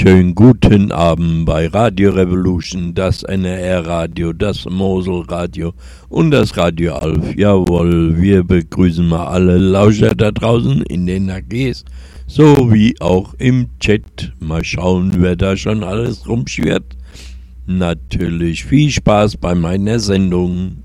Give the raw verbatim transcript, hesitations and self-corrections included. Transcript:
wunderschönen guten Abend bei Radio Revolution, das N R R-Radio, das Mosel-Radio und das Radio Alf. Jawohl, wir begrüßen mal alle Lauscher da draußen in den A Gs, sowie auch im Chat. Mal schauen, wer da schon alles rumschwirrt. Natürlich viel Spaß bei meiner Sendung.